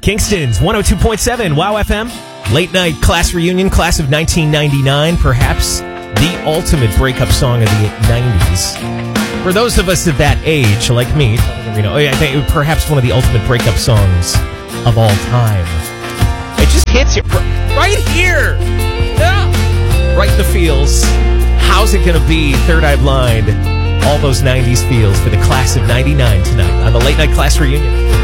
Kingston's 102.7 Wow FM. Late night class reunion, class of 1999. Perhaps the ultimate breakup song of the 90s. For those of us of that age, like me, I think perhaps one of the ultimate breakup songs of all time. It just hits you right here. Yeah. Right in the feels. How's it going to be? Third Eye Blind. All those 90s feels for the class of 99 tonight on the Late Night Class Reunion.